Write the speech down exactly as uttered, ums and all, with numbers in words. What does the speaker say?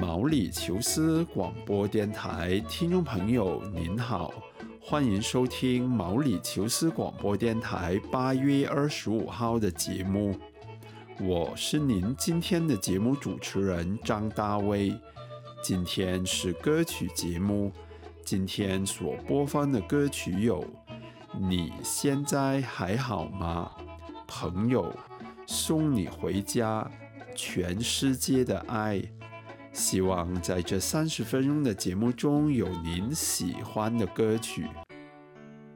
毛里求斯广播电台听众朋友您好，欢迎收听毛里求斯广播电台八月二十五号的节目，我是您今天的节目主持人张大卫。今天是歌曲节目，今天所播放的歌曲有你现在还好吗？朋友，送你回家，全世界的爱。希望在这三十分钟的节目中有您喜欢的歌曲。